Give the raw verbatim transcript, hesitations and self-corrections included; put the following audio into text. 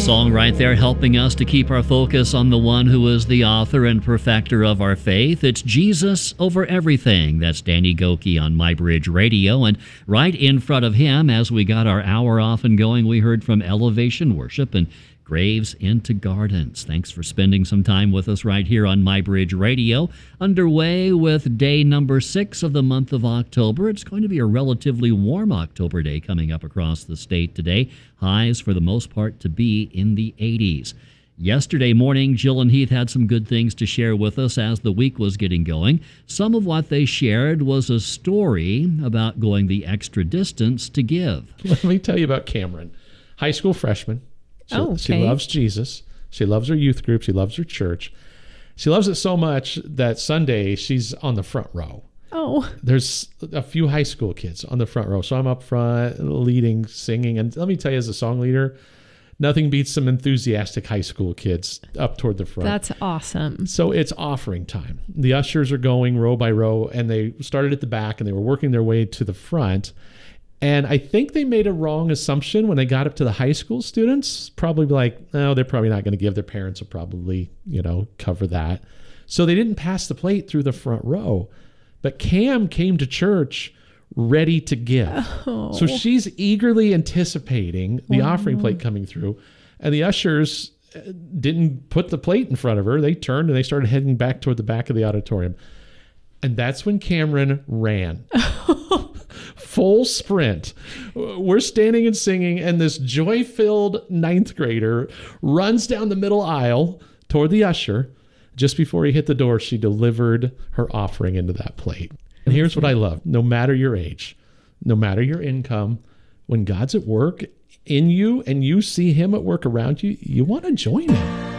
song right there helping us to keep our focus on the one who is the author and perfecter of our faith. It's Jesus over everything. That's Danny Gokey on MyBridge Radio. And right in front of him, as we got our hour off and going, we heard from Elevation Worship and Graves into Gardens. Thanks for spending some time with us right here on MyBridge Radio. Underway with day number six of the month of October. It's going to be a relatively warm October day coming up across the state today. Highs for the most part to be in the eighties. Yesterday morning, Jill and Heath had some good things to share with us as the week was getting going. Some of what they shared was a story about going the extra distance to give. Let me tell you about Cameron, high school freshman. She, oh, okay. She loves Jesus. She loves her youth group. She loves her church. She loves it so much that Sunday she's on the front row. Oh. There's a few high school kids on the front row. So I'm up front leading, singing. And let me tell you, as a song leader, nothing beats some enthusiastic high school kids up toward the front. That's awesome. So it's offering time. The ushers are going row by row, and they started at the back, and they were working their way to the front. And I think they made a wrong assumption when they got up to the high school students, probably like, no, they're probably not going to give. Their parents will probably, you know, cover that. So they didn't pass the plate through the front row. But Cam came to church ready to give. Oh. So she's eagerly anticipating the wow. offering plate coming through. And the ushers didn't put the plate in front of her. They turned and they started heading back toward the back of the auditorium. And that's when Cameron ran. Full sprint. We're standing and singing, and this joy-filled ninth grader runs down the middle aisle toward the usher. Just before he hit the door, she delivered her offering into that plate. And here's what I love. No matter your age, no matter your income, when God's at work in you and you see him at work around you, you want to join him.